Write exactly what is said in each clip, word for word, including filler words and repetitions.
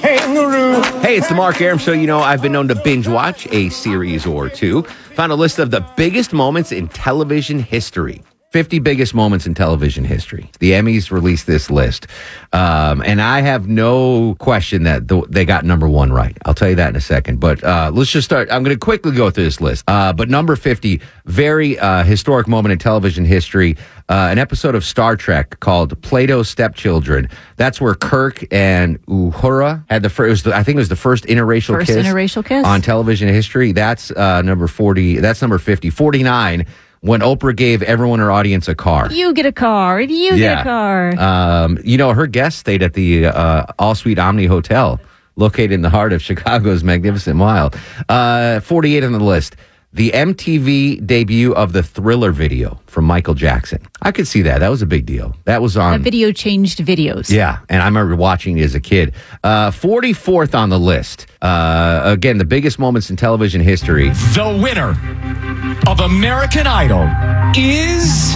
kangaroo. Hey, it's the Mark Arum Show. You know, I've been known to binge watch a series or two. Found a list of the biggest moments in television history. fifty biggest moments in television history. The Emmys released this list. Um, and I have no question that the, they got number one right. I'll tell you that in a second. But uh, let's just start. I'm going to quickly go through this list. Uh, but number fifty, very uh, historic moment in television history. Uh, an episode of Star Trek called Plato's Stepchildren. That's where Kirk and Uhura had the first, I think it was the first interracial first kiss. interracial kiss On television history. That's uh, number forty. That's number fifty. forty-nine. When Oprah gave everyone in her audience a car. You get a car. You yeah. get a car. Um, you know, her guest stayed at the uh, All-Suite Omni Hotel, located in the heart of Chicago's Magnificent Mile. Uh, forty-eight on the list. The M T V debut of the Thriller video from Michael Jackson. I could see that. That was a big deal. That was on... That video changed videos. Yeah, and I remember watching it as a kid. Uh, forty-fourth on the list. Uh, again, the biggest moments in television history. The winner of American Idol is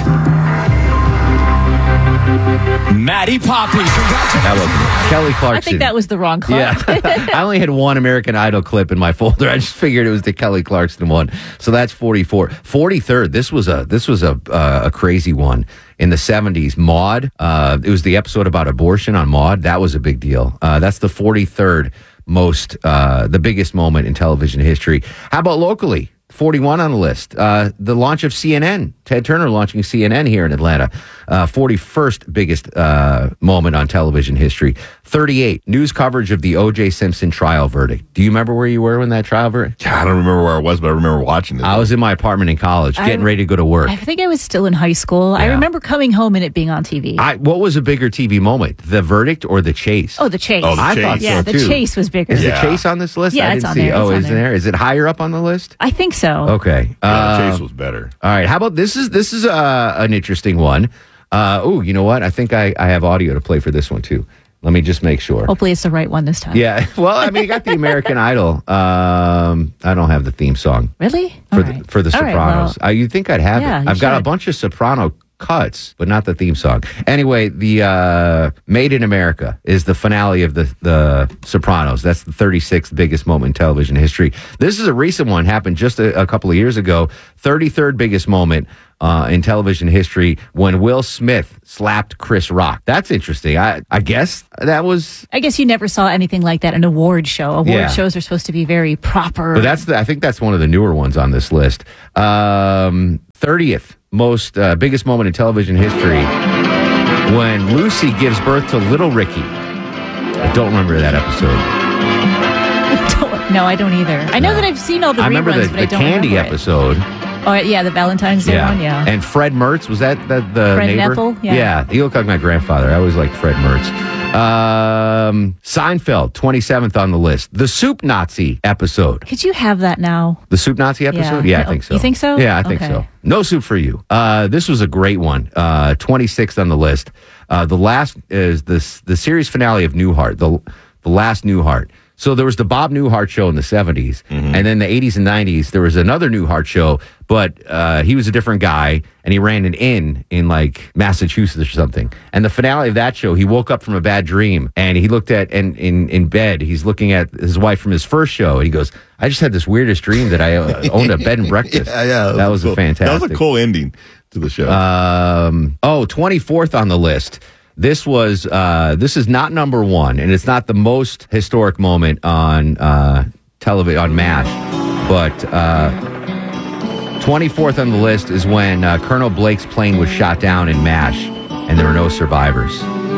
Maddie Poppy. That wasn't it. Kelly Clarkson. I think that was the wrong clip. Yeah. I only had one American Idol clip in my folder. I just figured it was the Kelly Clarkson one. So that's forty-four. forty-third. This was a this was a uh, a crazy one in the seventies. Maude. Uh, it was the episode about abortion on Maude. That was a big deal. Uh, that's the forty-third most uh, the biggest moment in television history. How about locally? forty-one on the list. Uh, the launch of C N N. Ted Turner launching C N N here in Atlanta. Uh, forty-first biggest uh, moment on television history. thirty-eight. News coverage of the O J Simpson trial verdict. Do you remember where you were when that trial verdict? I don't remember where I was, but I remember watching it. I was in my apartment in college, getting I, ready to go to work. I think I was still in high school. Yeah. I remember coming home and it being on T V. I, what was a bigger T V moment? The verdict or the chase? Oh, the chase. Oh, the I chase. thought yeah, so the too. chase was bigger. Is Yeah. the chase on this list? Yeah, I it's didn't on see. there. Oh, It's on is it there. there? Is it higher up on the list? I think so. Okay. Yeah, the Um, chase was better. All right. How about this? Is this is uh, an interesting one? Uh, oh, you know what? I think I, I have audio to play for this one too. Let me just make sure. Hopefully it's the right one this time. Yeah. Well, I mean, you got the American Idol. Um, I don't have the theme song Really? for All the right. for the All right, Sopranos. well, uh, you'd think I'd have Yeah, it. you I've got a should. bunch of Soprano cuts, but not the theme song. Anyway, the uh, Made in America is the finale of the the Sopranos. That's the thirty-sixth biggest moment in television history. This is a recent one, happened just a, a couple of years ago. thirty-third biggest moment uh, in television history when Will Smith slapped Chris Rock. That's interesting. I I guess that was. I guess you never saw anything like that in an award show. Award Yeah. shows are supposed to be very proper. But that's the, I think that's one of the newer ones on this list. Um, thirtieth most uh, biggest moment in television history when Lucy gives birth to little Ricky. I don't remember that episode. Don't- no, I don't either. I know that I've seen all the I reruns, remember the, but the I don't candy remember it. episode. Oh, yeah, the Valentine's Day one, yeah. And Fred Mertz, was that the, the Fred neighbor? Nepple? Yeah. He looked like my grandfather. I always liked Fred Mertz. Um, Seinfeld, twenty-seventh on the list. The Soup Nazi episode. Could you have that now? The Soup Nazi episode? Yeah, Yeah. I think so. You think so? Yeah, I think Okay. so. No soup for you. Uh, this was a great one. Uh, twenty-sixth on the list. Uh, the last is this the series finale of Newhart. The the last Newhart. So there was the Bob Newhart show in the seventies, Mm-hmm. and then the eighties and nineties there was another Newhart show, but uh, he was a different guy, and he ran an inn in like Massachusetts or something. And the finale of that show, he woke up from a bad dream, and he looked at and in in bed, he's looking at his wife from his first show, and he goes, "I just had this weirdest dream that I uh, owned a bed and breakfast." Yeah, yeah. that was cool. a fantastic. That was a cool ending to the show. Um, oh, twenty-fourth on the list. This was uh, this is not number one, and it's not the most historic moment on uh, television on MASH, but uh, twenty-fourth on the list is when uh, Colonel Blake's plane was shot down in MASH, and there were no survivors.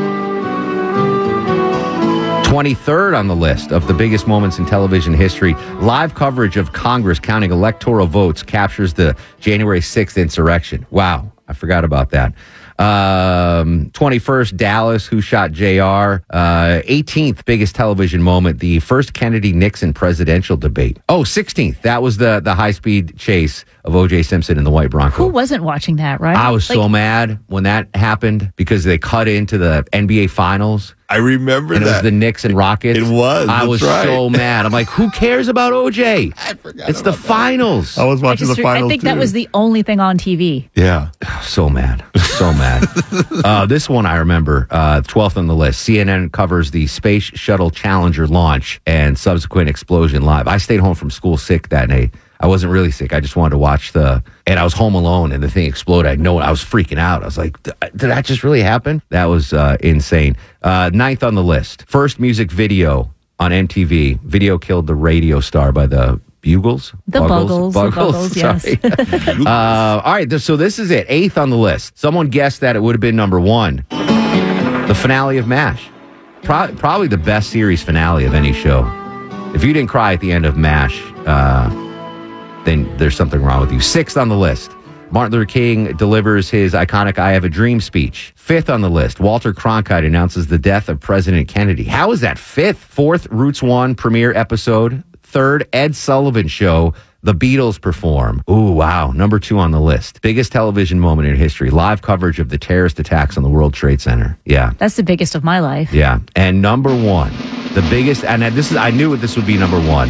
twenty-third on the list of the biggest moments in television history. Live coverage of Congress counting electoral votes captures the January sixth insurrection. Wow, I forgot about that. Um, twenty-first, Dallas, Who Shot J R. Uh, eighteenth biggest television moment, the first Kennedy-Nixon presidential debate. Oh, sixteenth, that was the, the high-speed chase of O J Simpson and the White Bronco. Who wasn't watching that, right? I was Like, so mad when that happened because they cut into the N B A Finals. I remember And that. it was the Knicks and Rockets. It was, I that's was right. so mad. I'm like, who cares about O J? I forgot It's the about that. finals. I was I, watching just, the finals I think too. that was the only thing on T V. Yeah. So mad. So mad. uh, this one I remember, uh, twelfth on the list. C N N covers the Space Shuttle Challenger launch and subsequent explosion live. I stayed home from school sick that day. I wasn't really sick. I just wanted to watch the, and I was home alone and the thing exploded. I know I was freaking out. I was like, did that just really happen? That was uh, insane. Uh, ninth on the list. First music video on M T V. Video killed the radio star by the Bugles? The Buggles, the Buggles, yes. Sorry. uh, all right, th- so this is it. Eighth on the list. Someone guessed that it would have been number one. The finale of MASH. Pro- probably the best series finale of any show. If you didn't cry at the end of MASH, uh, then there's something wrong with you. Sixth on the list. Martin Luther King delivers his iconic I Have a Dream speech. Fifth on the list. Walter Cronkite announces the death of President Kennedy. How is that fifth? Fourth, Roots One premiere episode. Third, Ed Sullivan Show. The Beatles perform. Ooh, wow. Number two on the list. Biggest television moment in history. Live coverage of the terrorist attacks on the World Trade Center. Yeah. That's the biggest of my life. Yeah. And number one, the biggest, and this is, I knew this would be number one.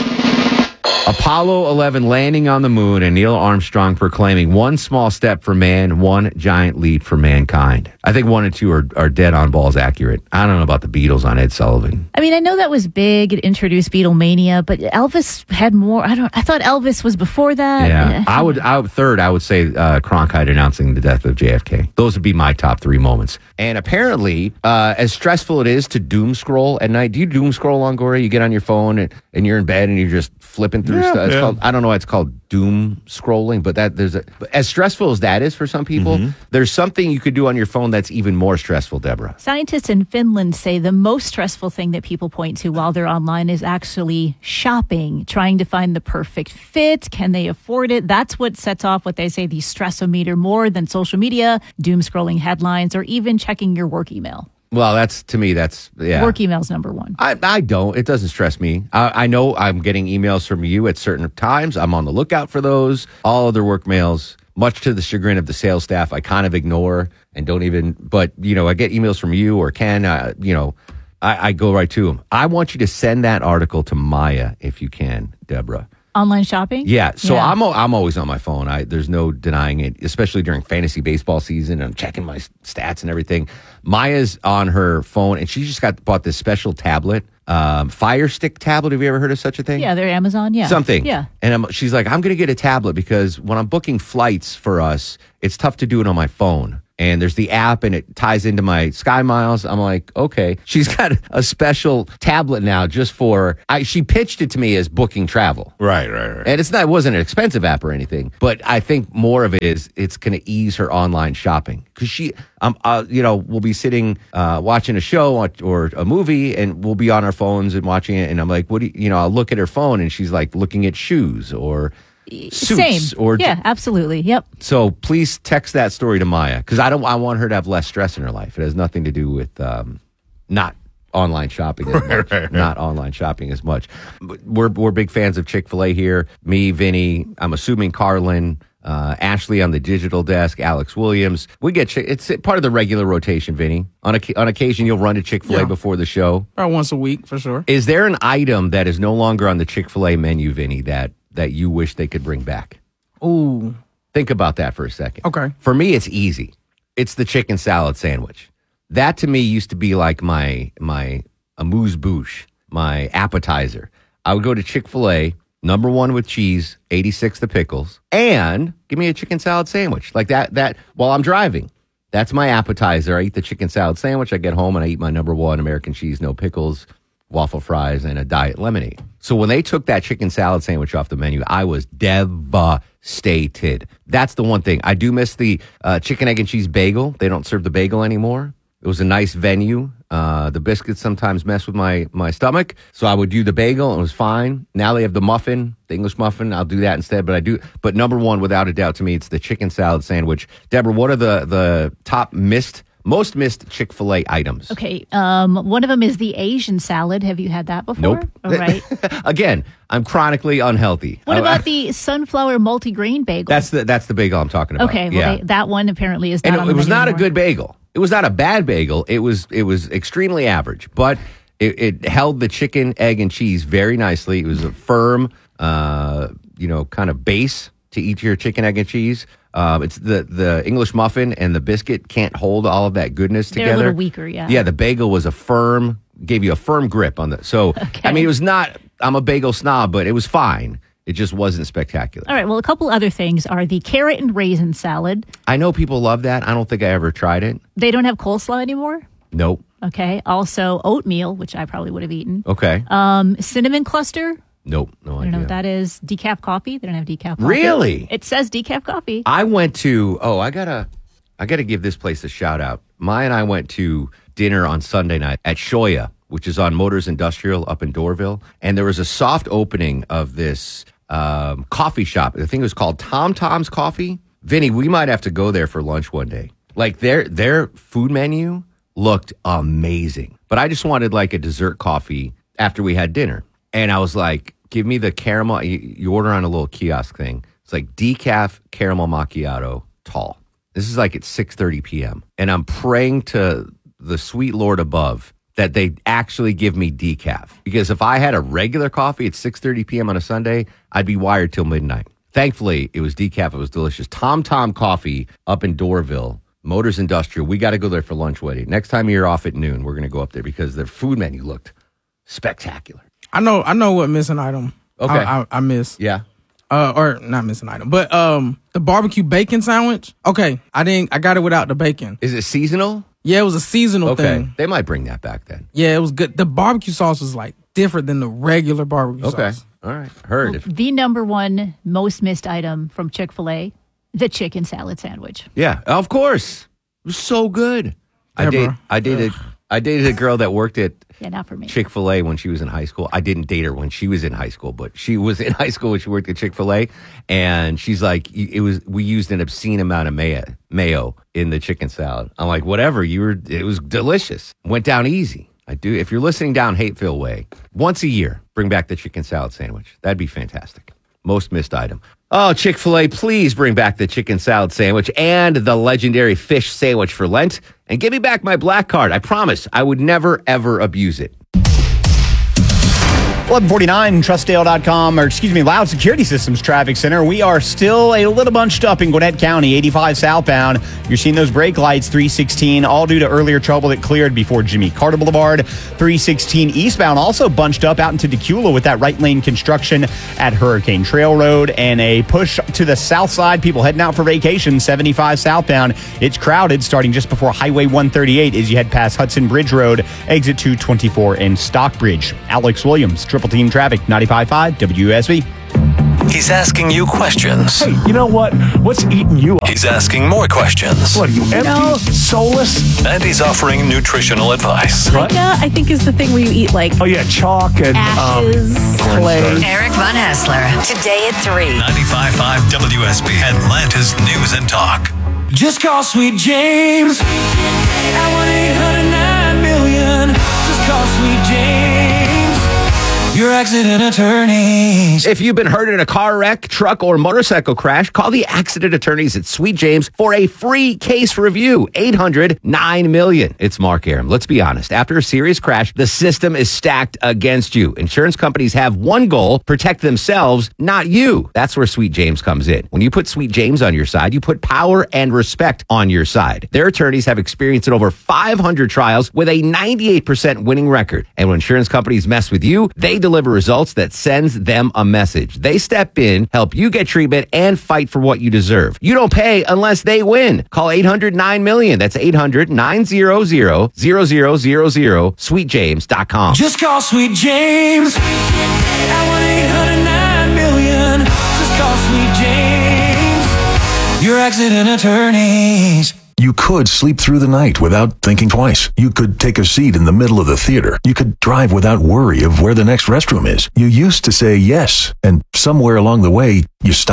Apollo eleven landing on the moon and Neil Armstrong proclaiming one small step for man, one giant leap for mankind. I think one and two are, are dead on balls accurate. I don't know about the Beatles on Ed Sullivan. I mean, I know that was big. It introduced Beatlemania, but Elvis had more. I don't. I thought Elvis was before that. Yeah, I would. I would third. I would say uh, Cronkite announcing the death of J F K. Those would be my top three moments. And apparently, uh, as stressful it is to doom scroll at night. Do you doom scroll, Longoria? You get on your phone and, and you're in bed and you're just flipping through Yeah, stuff. It's yeah. called. I don't know why it's called doom scrolling, but that there's a, but as stressful as that is for some people. Mm-hmm. There's something you could do on your phone that's even more stressful, Deborah. Scientists in Finland say the most stressful thing that people point to while they're online is actually shopping, trying to find the perfect fit. Can they afford it? That's what sets off what they say the stressometer more than social media, doom scrolling headlines, or even checking your work email. Well, that's to me. That's yeah. Work email's number one. I, I don't. It doesn't stress me. I, I know I'm getting emails from you at certain times. I'm on the lookout for those. All other work mails, much to the chagrin of the sales staff, I kind of ignore and don't even. But, you know, I get emails from you or Ken, uh, you know, I, I go right to them. I want you to send that article to Maya if you can, Deborah. Online shopping? Yeah, so Yeah. I'm al- I'm always on my phone. I there's no denying it, especially during fantasy baseball season. I'm checking my s- stats and everything. Maya's on her phone, and she just got bought this special tablet, um, Fire Stick tablet. Have you ever heard of such a thing? Yeah, they're Amazon. Yeah. Something. Yeah. And I'm, she's like, I'm going to get a tablet because when I'm booking flights for us, it's tough to do it on my phone. And there's the app and it ties into my Sky Miles. I'm like, okay. She's got a special tablet now just for, I, she pitched it to me as booking travel. Right, right, right. And it's not, it wasn't an expensive app or anything, but I think more of it is it's going to ease her online shopping because she, um, uh, you know, we'll be sitting uh, watching a show or, or a movie, and we'll be on our phones and watching it. And I'm like, what do you, you know? I'll look at her phone, and she's like looking at shoes or suits Same. or yeah, absolutely. Yep. So please text that story to Maya because I don't. I want her to have less stress in her life. It has nothing to do with um, not online shopping as much. Right, right, right. Not online shopping as much. But We're we're big fans of Chick-fil-A here. Me, Vinny. I'm assuming Carlin, uh, Ashley on the digital desk, Alex Williams. We get Chick- it's part of the regular rotation. Vinny, on a, on occasion you'll run to Chick-fil-A Yeah. before the show. About once a week, for sure. Is there an item that is no longer on the Chick-fil-A menu, Vinny, that that you wish they could bring back? Ooh, Think about that for a second. okay. For me, it's easy. It's the chicken salad sandwich. That to me used to be like my my amuse bouche, my appetizer. I would go to Chick-fil-A, number one with cheese, eighty-six the pickles, and give me a chicken salad sandwich like that. That while I'm driving, that's my appetizer. I eat the chicken salad sandwich. I get home and I eat my number one American cheese, no pickles, waffle fries, and a diet lemonade. So when they took that chicken salad sandwich off the menu, I was devastated. That's the one thing. I do miss the uh, chicken, egg, and cheese bagel. They don't serve the bagel anymore. It was a nice venue. Uh, the biscuits sometimes mess with my, my stomach. So I would do the bagel and it was fine. Now they have the muffin, the English muffin. I'll do that instead. But I do. But number one, without a doubt, to me, it's the chicken salad sandwich. Deborah, what are the, the top missed Most missed Chick-fil-A items. Okay. Um, one of them is the Asian salad. Have you had that before? Nope. All right. Again, I'm chronically unhealthy. What I- about I- the sunflower multigrain bagel? That's the that's the bagel I'm talking about. okay. Well, yeah. they, that one apparently is not And on it, the it was menu not a anymore. good bagel. It was not a bad bagel. It was it was extremely average, but it, it held the chicken, egg, and cheese very nicely. It was a firm, uh, you know, kind of base to eat your chicken, egg, and cheese. Um, it's the the English muffin and the biscuit can't hold all of that goodness They're a together. little weaker, yeah. Yeah, the bagel was a firm, gave you a firm grip on the. So Okay. I mean, it was not. I'm a bagel snob, but it was fine. It just wasn't spectacular. All right. Well, a couple other things are the carrot and raisin salad. I know people love that. I don't think I ever tried it. They don't have coleslaw anymore. Nope. Okay. Also, oatmeal, which I probably would have eaten. Okay. Um, cinnamon cluster. nope. No I idea. don't know what that is. Decaf coffee. They don't have decaf coffee. Really? It says decaf coffee. I went to oh I gotta I gotta give this place a shout out. Maya and I went to dinner on Sunday night at Shoya, which is on Motors Industrial up in Dorville, and there was a soft opening of this um, coffee shop. I think it was called Tom Tom's Coffee. Vinny, we might have to go there for lunch one day. Like their their food menu looked amazing, but I just wanted like a dessert coffee after we had dinner, and I was like, give me the caramel. You, you order on a little kiosk thing. It's like decaf caramel macchiato tall. This is like at six thirty p.m. And I'm praying to the sweet Lord above that they actually give me decaf. Because if I had a regular coffee at six thirty p.m. on a Sunday, I'd be wired till midnight. Thankfully, it was decaf. It was delicious. Tom Tom Coffee up in Dorville, Motors Industrial. We got to go there for lunch, Weddy. Next time you're off at noon, we're going to go up there because their food menu looked spectacular. I know. I know what missing item. Okay. I, I, I miss. Yeah. Uh, or not missing item, but um, the barbecue bacon sandwich. Okay, I didn't. I got it without the bacon. Is it seasonal? Yeah, it was a seasonal Okay. thing. They might bring that back then. Yeah, it was good. The barbecue sauce was like different than the regular barbecue Okay. sauce. All right. Heard. If, The number one most missed item from Chick-fil-A, the chicken salad sandwich. yeah, of course. It was so good. I Yeah, date, bro. I dated I dated a girl that worked at Yeah, not for me. Chick-fil-A when she was in high school. I didn't date her when she was in high school, but she was in high school when she worked at Chick-fil-A. And she's like, it was, we used an obscene amount of mayo, mayo in the chicken salad. I'm like, whatever, you were, it was delicious. Went down easy. I do. If you're listening down Hateville Way, once a year, bring back the chicken salad sandwich. That'd be fantastic. Most missed item. Oh, Chick-fil-A, please bring back the chicken salad sandwich and the legendary fish sandwich for Lent. And give me back my black card. I promise I would never, ever abuse it. eleven forty-nine, trustdale dot com, or excuse me, Loud Security Systems Traffic Center. We are still a little bunched up in Gwinnett County, eighty-five southbound. You're seeing those brake lights, three sixteen, all due to earlier trouble that cleared before Jimmy Carter Boulevard. three sixteen eastbound, also bunched up out into Decula with that right lane construction at Hurricane Trail Road, and a push to the south side. People heading out for vacation, seventy-five southbound. It's crowded starting just before Highway one thirty-eight as you head past Hudson Bridge Road, exit two twenty-four and Stockbridge. Alex Williams, Triple Team Traffic, ninety-five point five W S B. He's asking you questions. Hey, you know what? What's eating you up? He's asking more questions. What are you, empty, No. soulless? And he's offering nutritional advice. What? Pica, I think, is the thing where you eat like Oh, yeah, chalk and ashes, um, clay. Eric Von Hassler, today at three. ninety-five point five W S B, Atlanta's News and Talk. Just call Sweet James at one eight hundred nine million. Just call Sweet James, your accident attorneys. If you've been hurt in a car wreck, truck, or motorcycle crash, call the accident attorneys at Sweet James for a free case review. eight hundred nine million. It's Mark Aram. Let's be honest. After a serious crash, the system is stacked against you. Insurance companies have one goal: protect themselves, not you. That's where Sweet James comes in. When you put Sweet James on your side, you put power and respect on your side. Their attorneys have experience in over five hundred trials with a ninety-eight percent winning record. And when insurance companies mess with you, they deliver results that sends them a message. They step in, help you get treatment, and fight for what you deserve. You don't pay unless they win. Call eight hundred nine million. That's eight hundred nine hundred zero zero zero zero, sweet james dot com. Just call Sweet James at one eight hundred nine million. Just call Sweet James, your accident attorneys. You could sleep through the night without thinking twice. You could take a seat in the middle of the theater. You could drive without worry of where the next restroom is. You used to say yes, and somewhere along the way, you stopped.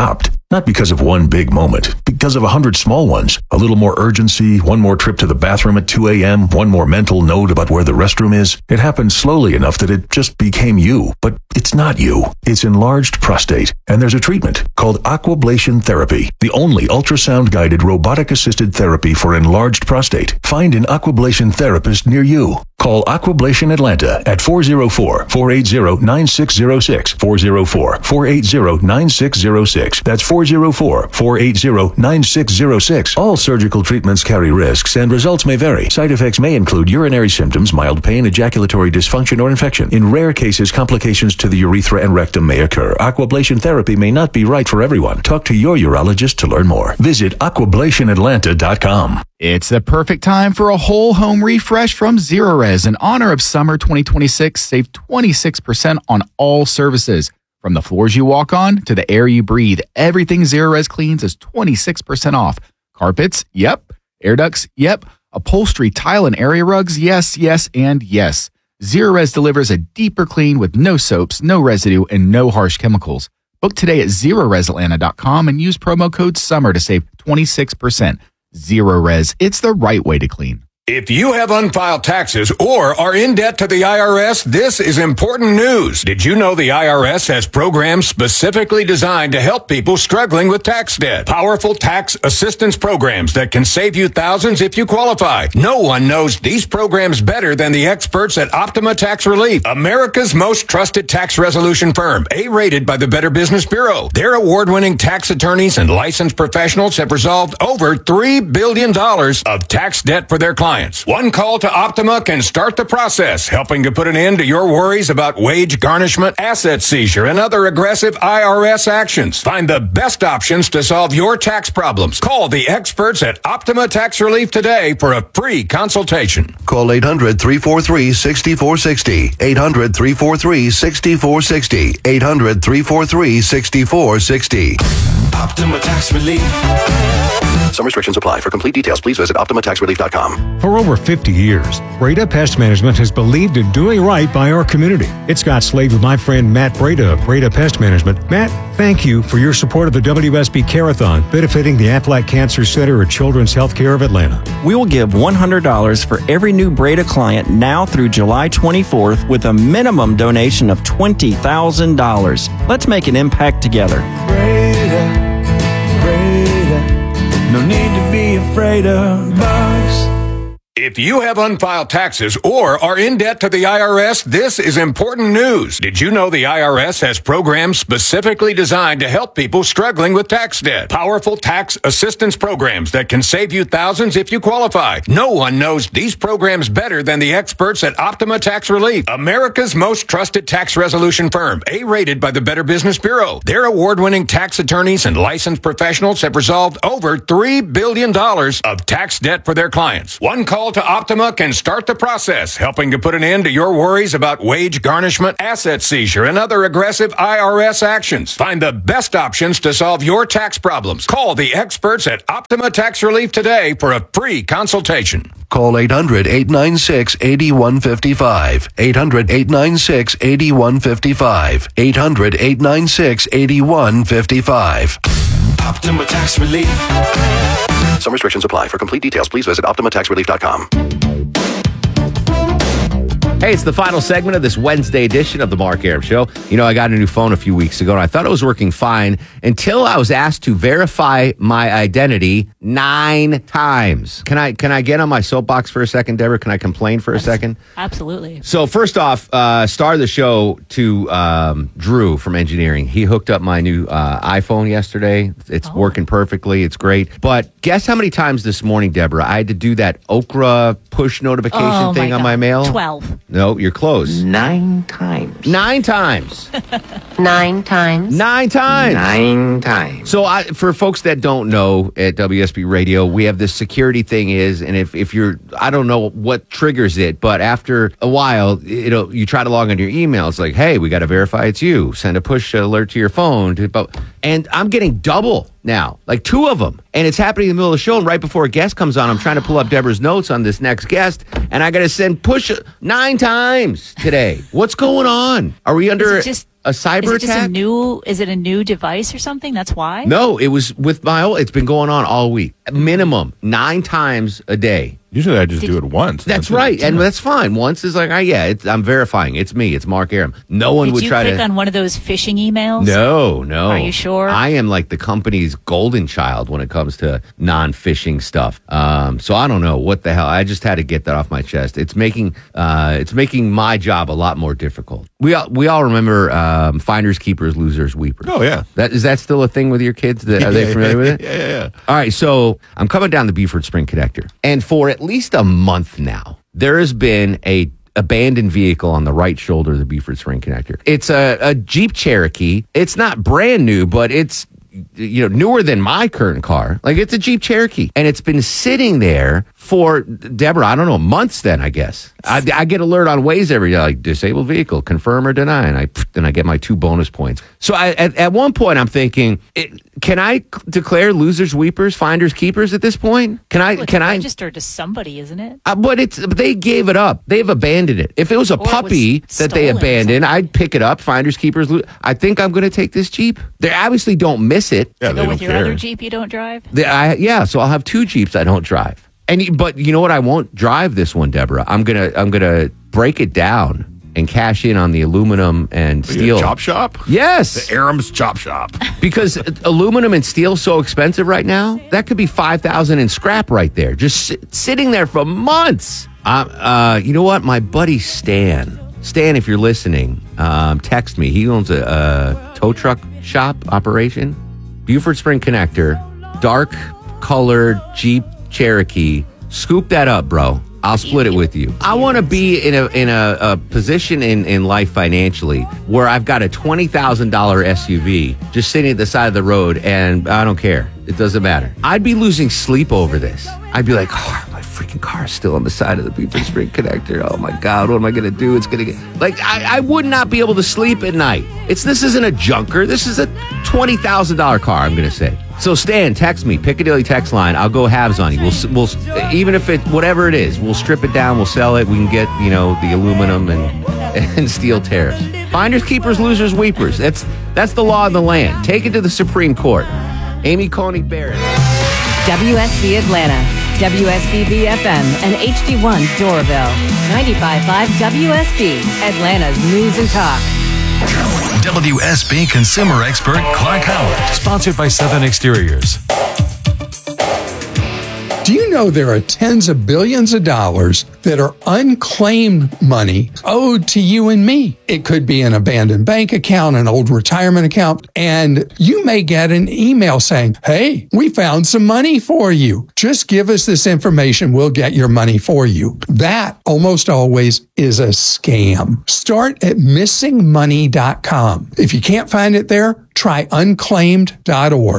Not because of one big moment, because of a hundred small ones. A little more urgency, one more trip to the bathroom at two a.m., one more mental note about where the restroom is. It happened slowly enough that it just became you. But it's not you. It's enlarged prostate. And there's a treatment called Aquablation Therapy, the only ultrasound-guided robotic-assisted therapy for enlarged prostate. Find an Aquablation therapist near you. Call Aquablation Atlanta at four oh four, four eight zero, nine six zero six, four oh four, four eight zero, nine six zero six. That's four oh four, four eight zero, nine six zero six. All surgical treatments carry risks and results may vary. Side effects may include urinary symptoms, mild pain, ejaculatory dysfunction, or infection. In rare cases, complications to the urethra and rectum may occur. Aquablation therapy may not be right for everyone. Talk to your urologist to learn more. Visit aquablation atlanta dot com. It's the perfect time for a whole home refresh from Zerorez. In honor of summer twenty twenty-six, save twenty-six percent on all services. From the floors you walk on to the air you breathe, everything Zerorez cleans is twenty-six percent off. Carpets? Yep. Air ducts? Yep. Upholstery, tile, and area rugs? Yes, yes, and yes. Zerorez delivers a deeper clean with no soaps, no residue, and no harsh chemicals. Book today at zerorez atlanta dot com and use promo code SUMMER to save twenty-six percent. Zerorez, it's the right way to clean. If you have unfiled taxes or are in debt to the I R S, this is important news. Did you know the I R S has programs specifically designed to help people struggling with tax debt? Powerful tax assistance programs that can save you thousands if you qualify. No one knows these programs better than the experts at Optima Tax Relief, America's most trusted tax resolution firm, A-rated by the Better Business Bureau. Their award-winning tax attorneys and licensed professionals have resolved over three billion dollars of tax debt for their clients. One call to Optima can start the process, helping to put an end to your worries about wage garnishment, asset seizure, and other aggressive I R S actions. Find the best options to solve your tax problems. Call the experts at Optima Tax Relief today for a free consultation. Call eight hundred, three four three, six four six zero. eight hundred, three four three, six four six zero. eight hundred, three four three, six four six zero. Optima Tax Relief. Some restrictions apply. For complete details, please visit optima tax relief dot com. For over fifty years, Breda Pest Management has believed in doing right by our community. It's Scott Slade with my friend Matt Breda of Breda Pest Management. Matt, thank you for your support of the W S B Care-a-thon, benefiting the Aflac Cancer Center at Children's Healthcare of Atlanta. We will give one hundred dollars for every new Breda client now through July twenty-fourth with a minimum donation of twenty thousand dollars. Let's make an impact together. Breda, Breda, no need to be afraid of bugs. If you have unfiled taxes or are in debt to the I R S, this is important news. Did you know the I R S has programs specifically designed to help people struggling with tax debt? Powerful tax assistance programs that can save you thousands if you qualify. No one knows these programs better than the experts at Optima Tax Relief, America's most trusted tax resolution firm, A-rated by the Better Business Bureau. Their award-winning tax attorneys and licensed professionals have resolved over three billion dollars of tax debt for their clients. One call to Optima can start the process, helping to put an end to your worries about wage garnishment, asset seizure, and other aggressive I R S actions. Find the best options to solve your tax problems. Call the experts at Optima Tax Relief today for a free consultation. Call eight hundred, eight nine six, eight one five five. eight hundred, eight nine six, eight one five five. eight hundred, eight nine six, eight one five five. Optima Tax Relief. Some restrictions apply. For complete details, please visit optima tax relief dot com. Hey, it's the final segment of this Wednesday edition of the Mark Arum Show. You know, I got a new phone a few weeks ago, and I thought it was working fine until I was asked to verify my identity nine times. Can I can I get on my soapbox for a second, Deborah? Can I complain for a second? Absolutely. So first off, uh, star of the show to um, Drew from engineering. He hooked up my new uh, iPhone yesterday. It's oh. working perfectly. It's great. But guess how many times this morning, Deborah, I had to do that Okra push notification oh, thing my on God. my mail? Twelve. No, you're close. Nine times. Nine times. Nine times. Nine times. Nine times. So I, for folks that don't know at W S B Radio, we have this security thing is, and if, if you're, I don't know what triggers it, but after a while, it'll, you try to log into your email. It's like, hey, we got to verify it's you. Send a push alert to your phone. To, and I'm getting double now, like two of them. and it's happening in the middle of the show. And right before a guest comes on, I'm trying to pull up Deborah's notes on this next guest, and I got to send push nine times today. What's going on? Are we under just, a cyber is it just attack? A new, is it a new device or something? That's why? No, it was with my old. It's been going on all week. Minimum nine times a day. Usually I just Did do it once. That's right, and that's fine. Once is like, oh, yeah, it's, I'm verifying. It's me. It's Mark Aram. No one Did would you try click to. on one of those phishing emails? No, no. Are you sure? I am like the company's golden child when it comes to non-phishing stuff. Um, so I don't know what the hell. I just had to get that off my chest. It's making uh, it's making my job a lot more difficult. We all we all remember um, finders, keepers, losers, weepers. Oh yeah. That is that still a thing with your kids? That, are they familiar with it? Yeah, yeah, yeah. All right, so I'm coming down the Beaufort Spring Connector, and for at least a month now, there has been a abandoned vehicle on the right shoulder of the Beaufort Spring Connector. It's a, a Jeep Cherokee. It's not brand new, but it's you know newer than my current car. Like it's a Jeep Cherokee, and it's been sitting there for Deborah. I don't know months. Then I guess I, I get alert on Waze every day, like disabled vehicle, confirm or deny, and I then I get my two bonus points. So I, at at one point I'm thinking, it, can I declare losers, weepers, finders, keepers at this point? Can I? Well, it's can I? registered to somebody, isn't it? Uh, but it's they gave it up. They've abandoned it. If it was a Or it was puppy that they stolen or abandoned, I'd pick it up. Finders, keepers. Lo- I think I'm going to take this Jeep. They obviously don't miss it. Yeah, To they go don't with your care. other Jeep you don't drive? They, I, yeah, so I'll have two Jeeps I don't drive. And y- but you know what? I won't drive this one, Deborah. I'm gonna I'm gonna break it down and cash in on the aluminum and Are you steel a chop shop? Yes, The Aram's Chop Shop. because aluminum and steel so expensive right now. That could be five thousand in scrap right there, just sit, sitting there for months. Uh, uh, you know what? My buddy Stan, Stan, if you're listening, um, text me. He owns a, a tow truck shop operation, Beaufort Spring Connector, dark colored Jeep Cherokee. Scoop that up, bro. I'll split it with you. I want to be in a in a, a position in, in life financially where I've got a twenty thousand dollars S U V just sitting at the side of the road, and I don't care. It doesn't matter. I'd be losing sleep over this. I'd be like, oh, my freaking car is still on the side of the Beaufort Spring Connector. Oh, my God, what am I going to do? It's going to get... Like, I, I would not be able to sleep at night. It's This isn't a junker. This is a twenty thousand dollars car, I'm going to say. So, Stan, text me, Piccadilly text line. I'll go halves on you. We'll, we'll, even if it, whatever it is, we'll strip it down, we'll sell it. We can get, you know, the aluminum and, and steel tariffs. Finders, keepers, losers, weepers. That's that's the law of the land. Take it to the Supreme Court. Amy Coney Barrett. W S B Atlanta, W S B B F M, and H D one Doraville. ninety-five point five W S B, Atlanta's News and Talk. W S B consumer expert Clark Howard. Sponsored by Southern Exteriors. Do you know there are tens of billions of dollars that are unclaimed money owed to you and me? It could be an abandoned bank account, an old retirement account, and you may get an email saying, hey, we found some money for you. Just give us this information. We'll get your money for you. That almost always is a scam. Start at missing money dot com. If you can't find it there, try unclaimed dot org.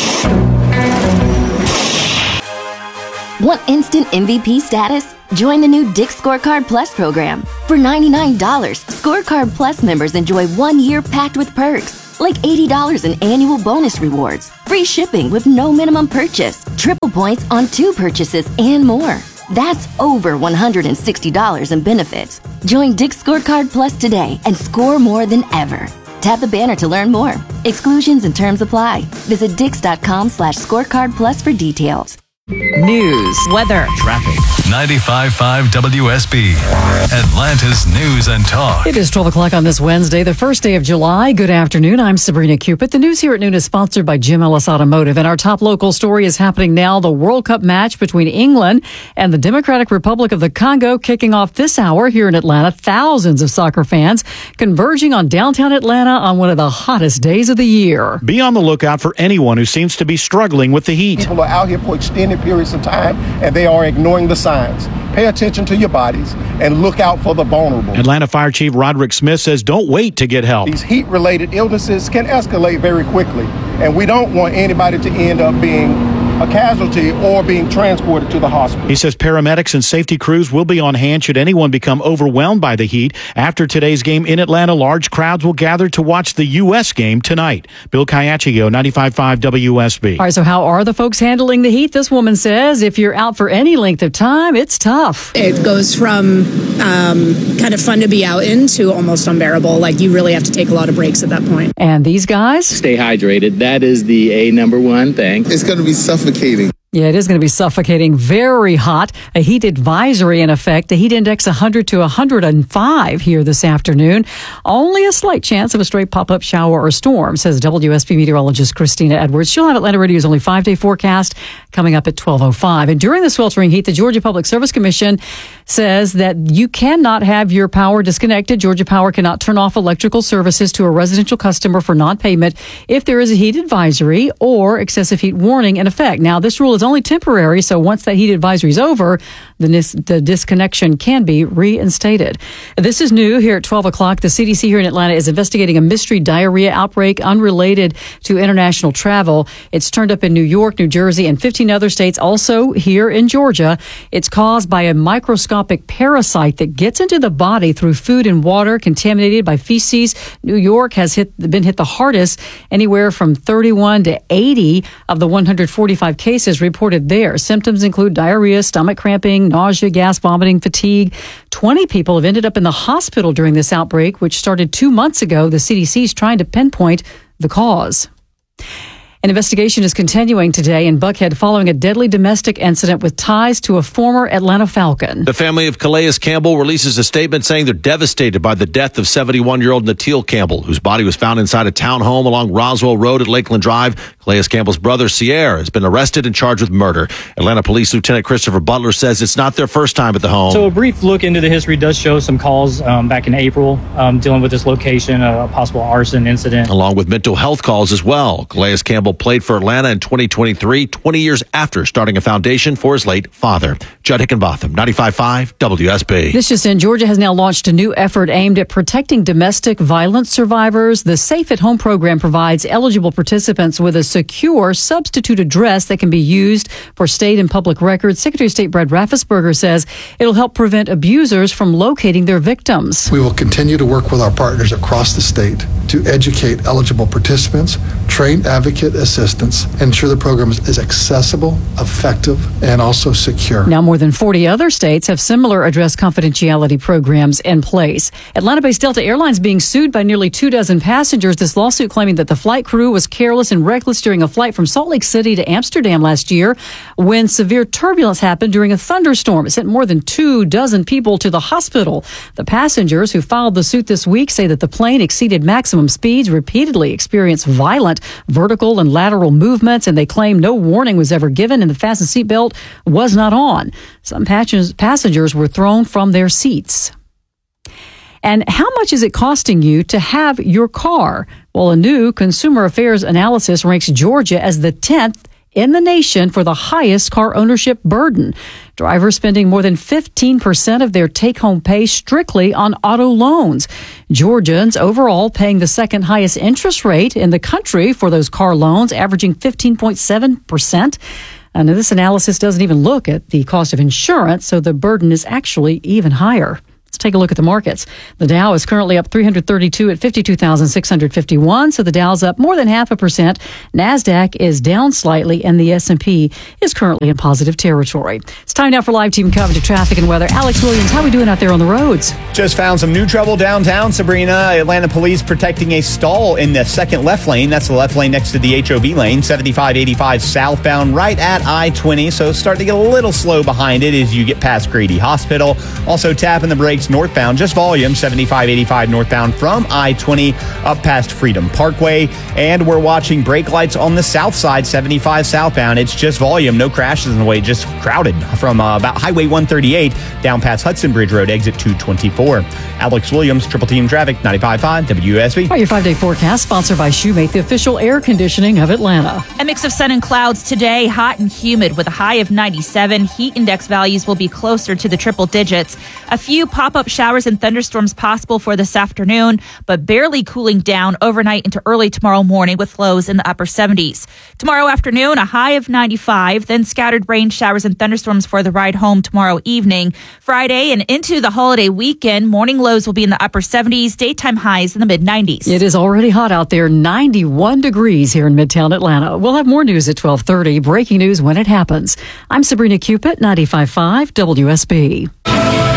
Want instant M V P status? Join the new Dick's Scorecard Plus program. For ninety-nine dollars, Scorecard Plus members enjoy one year packed with perks, like eighty dollars in annual bonus rewards, free shipping with no minimum purchase, triple points on two purchases, and more. That's over one hundred sixty dollars in benefits. Join Dick's Scorecard Plus today and score more than ever. Tap the banner to learn more. Exclusions and terms apply. Visit dix.com slash scorecard plus for details. News, weather, Traffic. ninety-five point five W S B. Atlanta's News and Talk. It is twelve o'clock on this Wednesday, the first day of July. Good afternoon. I'm Sabrina Cupid. The news here at noon is sponsored by Jim Ellis Automotive. And our top local story is happening now. The World Cup match between England and the Democratic Republic of the Congo kicking off this hour here in Atlanta. Thousands of soccer fans converging on downtown Atlanta on one of the hottest days of the year. Be on the lookout for anyone who seems to be struggling with the heat. People are out here for extended periods of time and they are ignoring the signs. Pay attention to your bodies and look out for the vulnerable. Atlanta Fire Chief Roderick Smith says don't wait to get help. These heat-related illnesses can escalate very quickly, and we don't want anybody to end up being a casualty or being transported to the hospital. He says paramedics and safety crews will be on hand should anyone become overwhelmed by the heat. After today's game in Atlanta, large crowds will gather to watch the U S game tonight. Bill Caiaccio, ninety-five point five W S B. All right, so how are the folks handling the heat? This woman says if you're out for any length of time, it's tough. It goes from um, kind of fun to be out in to almost unbearable. Like, you really have to take a lot of breaks at that point. And these guys? Stay hydrated. That is the A number one thing. It's going to be suffocating. Yeah, it is going to be suffocating. Very hot. A heat advisory in effect. The heat index one hundred to one hundred five here this afternoon. Only a slight chance of a stray pop-up shower or storm, says W S B meteorologist Christina Edwards. She'll have Atlanta Radio's only five-day forecast coming up at twelve oh five. And during the sweltering heat, the Georgia Public Service Commission says that you cannot have your power disconnected. Georgia Power cannot turn off electrical services to a residential customer for non-payment if there is a heat advisory or excessive heat warning in effect. Now, this rule is only temporary, so once that heat advisory is over, the, dis- the disconnection can be reinstated. This is new here at twelve o'clock. The C D C here in Atlanta is investigating a mystery diarrhea outbreak unrelated to international travel. It's turned up in New York, New Jersey, and fifteen other states, also here in Georgia. It's caused by a microscopic parasite that gets into the body through food and water contaminated by feces. New York has hit, been hit the hardest, anywhere from thirty-one to eighty of the one hundred forty-five cases reported there. Symptoms include diarrhea, stomach cramping, nausea, gas, vomiting, fatigue. twenty people have ended up in the hospital during this outbreak, which started two months ago. The C D C is trying to pinpoint the cause. An investigation is continuing today in Buckhead following a deadly domestic incident with ties to a former Atlanta Falcon. The family of Calais Campbell releases a statement saying they're devastated by the death of seventy-one-year-old Natil Campbell, whose body was found inside a townhome along Roswell Road at Lakeland Drive. Calais Campbell's brother, Sierra, has been arrested and charged with murder. Atlanta Police Lieutenant Christopher Butler says it's not their first time at the home. So a brief look into the history does show some calls um, back in April um, dealing with this location, a possible arson incident. Along with mental health calls as well. Calais Campbell played for Atlanta in twenty twenty-three, twenty years after starting a foundation for his late father. Judd Hickenbotham, ninety-five point five W S B. This just in, Georgia has now launched a new effort aimed at protecting domestic violence survivors. The Safe at Home program provides eligible participants with a secure substitute address that can be used for state and public records. Secretary of State Brad Raffensperger says it'll help prevent abusers from locating their victims. We will continue to work with our partners across the state to educate eligible participants, train advocate assistants, and ensure the program is accessible, effective, and also secure. Now, more than forty other states have similar address confidentiality programs in place. Atlanta-based Delta Airlines being sued by nearly two dozen passengers. This lawsuit claiming that the flight crew was careless and reckless during a flight from Salt Lake City to Amsterdam last year when severe turbulence happened during a thunderstorm. It sent more than two dozen people to the hospital. The passengers who filed the suit this week say that the plane exceeded maximum speeds, repeatedly experienced violent vertical and lateral movements, and they claim no warning was ever given and the fasten seatbelt was not on. Some passengers were thrown from their seats. And how much is it costing you to have your car? Well, a new Consumer Affairs analysis ranks Georgia as the tenth in the nation for the highest car ownership burden. Drivers spending more than fifteen percent of their take-home pay strictly on auto loans. Georgians overall paying the second highest interest rate in the country for those car loans, averaging fifteen point seven percent. And this analysis doesn't even look at the cost of insurance, so the burden is actually even higher. Let's take a look at the markets. The Dow is currently up three hundred thirty-two at fifty-two thousand six hundred fifty-one. So the Dow's up more than half a percent. NASDAQ is down slightly, and the S and P is currently in positive territory. It's time now for live team coverage of traffic and weather. Alex Williams, how are we doing out there on the roads? Just found some new trouble downtown, Sabrina. Atlanta police protecting a stall in the second left lane. That's the left lane next to the H O V lane. seventy-five eighty-five southbound right at I twenty. So starting to get a little slow behind it as you get past Grady Hospital. Also tapping the brakes northbound, just volume, seventy-five eighty-five northbound from I twenty up past Freedom Parkway. And we're watching brake lights on the south side, seventy-five southbound. It's just volume, no crashes in the way, just crowded from uh, about Highway one thirty-eight down past Hudson Bridge Road, exit two twenty-four. Alex Williams, Triple Team Traffic, ninety-five point five W S B. All right, your five-day forecast sponsored by Shoemate, the official air conditioning of Atlanta. A mix of sun and clouds today, hot and humid with a high of ninety-seven. Heat index values will be closer to the triple digits. A few possible pop-up showers and thunderstorms possible for this afternoon, but barely cooling down overnight into early tomorrow morning with lows in the upper seventies. Tomorrow afternoon, a high of ninety-five, then scattered rain showers and thunderstorms for the ride home tomorrow evening. Friday and into the holiday weekend, morning lows will be in the upper seventies, daytime highs in the mid nineties. It is already hot out there, ninety-one degrees here in Midtown Atlanta. We'll have more news at twelve thirty. Breaking news when it happens. I'm Sabrina Cupid, ninety-five point five W S B.